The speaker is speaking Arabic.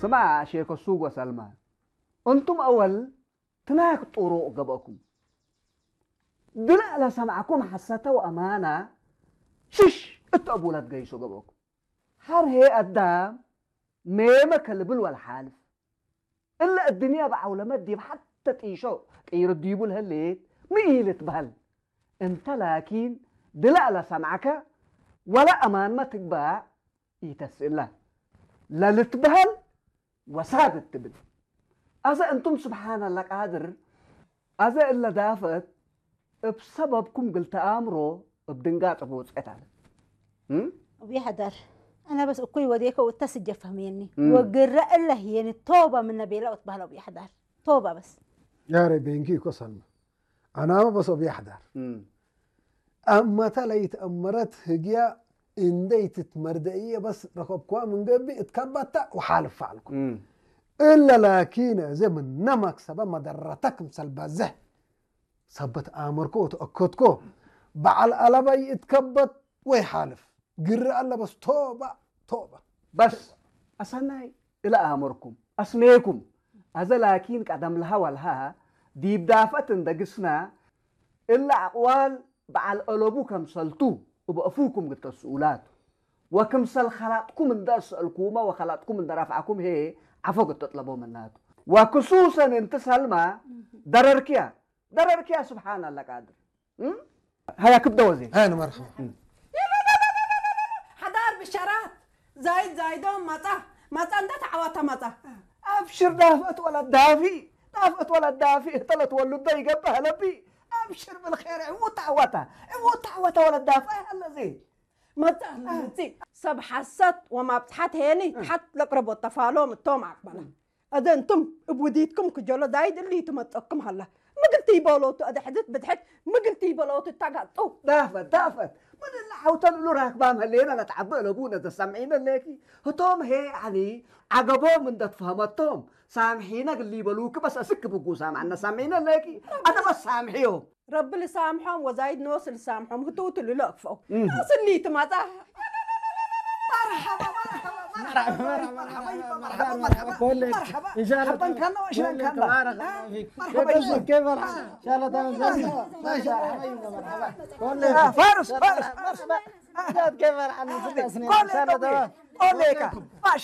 سمع شيخ السوق وسلمى أنتم أول تناك طرق قبكم دل على سمعكم حسته وأمانة شش اتقبوا لا تقيسوا قبكم هر هي قدام ميما كلبل والحالف إلا الدنيا بعولمات دي حتى تعيشوا يرديبوا لها الليل ميلة بهل انت لكن دل على سمعك ولا أمان ما تقبع يتسئل له لا لتبهل وساد تبل أذا أنتم سبحان الله قادر أذا إلا دافت بسببكم قلت أمره بدنقاط أبوز أتعلم وبيحضر أنا بس أقوي وديك وتسجل فهميني وقرأ الله يعني التوبة من نبيلا وتبهلا وبيحضر توبة بس يا ربينكي كسلم أنا ما بس بيحضر أما تليت أمرت هجيا إن ديت مردئية بس ركبكوا من قبل اتكبت وحالف فعلكم إلا لكن زي من نمك سبب مدرتكم سلبازه سبت آمركو تأكدكو بعل ألبا يتكبت ويحالف قرر الله بس توبة توبة بس أصنعي إلى آمركم أصنعكم هذا لكن قدم لها والها دي بدافة دقسنا إلا أقوال بعل ألبوكم سلطو وبأفوكم التسؤولات وكم سل خلاتكم من درس الكومة وخلاتكم من رفعكم هي عفوك تطلبوا مناتو وخصوصا انت سلمى درركيا سبحان الله قادر هيا كبدا وزي أنا مرحبا حضار بشارات زايدون مطا انت تعوات مطا أبشر دافت ولا دافي طلت ولد يقبها لبي أبشر بالخير عو تعوته ولا دافي هلا زي مطا سب حست وما بتحت هيني حت لقرب التفالوم التوم عقبنا أذا أنتم بوديتكم كجولة دايد اللي تمتقكم هلا ما قلتي بولوتو أذا حدث بدحت ما قلتي بولوتو تقعدوا دافت من اللي حوتن له راكبام هلينا نتعبى لابونا تسمعين الليكي هتوم هي يعني عقبهم من تفهمتهم سامحينا اللي بلوك بس أسك بقو سامعنا سامعين الليكي أنا بس سامحيهم رب اللي سامحهم وزايد نوس اللي سامحهم هتوت اللي لقفوا ناس اللي تمتع مرحبا إن شاء الله حبا كنا وشلون كنا مرحبا كيف الحال إن شاء الله تمام ما شاء الله فارس كيف الحال قول لك